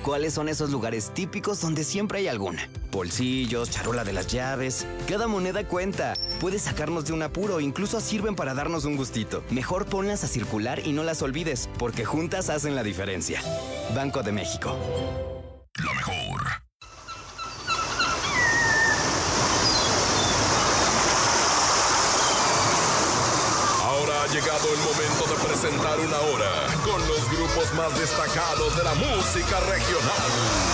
¿Cuáles son esos lugares típicos donde siempre hay alguna? Bolsillos, charola de las llaves. Cada moneda cuenta. Puede sacarnos de un apuro, incluso sirven para darnos un gustito. Mejor ponlas a circular y no las olvides, porque juntas hacen la diferencia. Banco de México. Lo mejor. Ahora ha llegado el momento de presentar una hora con los grupos más destacados de la música regional.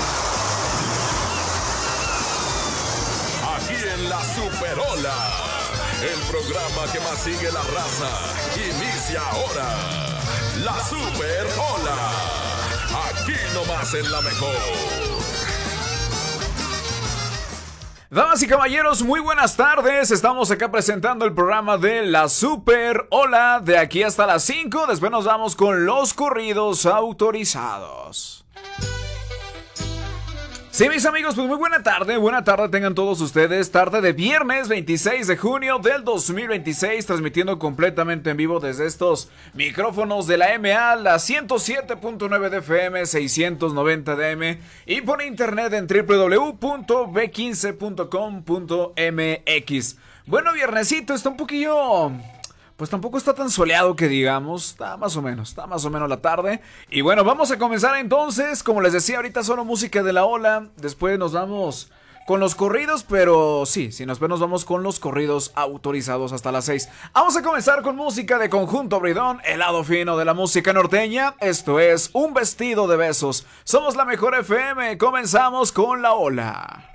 Aquí en La Superola, el programa que más sigue la raza, inicia ahora. La Superola, aquí nomás en La Mejor. Damas y caballeros, muy buenas tardes. Estamos acá presentando el programa de La Super Hola de aquí hasta las 5. Después nos vamos con los corridos autorizados. Sí, mis amigos, pues muy buena tarde tengan todos ustedes. Tarde de viernes 26 de junio del 2026, transmitiendo completamente en vivo desde estos micrófonos de la MA, la 107.9 de FM, 690 de AM y por internet en www.b15.com.mx. Bueno, viernesito, está un poquillo... Pues tampoco está tan soleado que digamos, está más o menos la tarde. Y bueno, vamos a comenzar entonces, como les decía ahorita, solo música de la ola. Después nos vamos con los corridos, pero sí, después nos vamos con los corridos autorizados hasta las 6. Vamos a comenzar con música de Conjunto Bridón, el lado fino de la música norteña. Esto es Un Vestido de Besos. Somos La Mejor FM, comenzamos con la ola.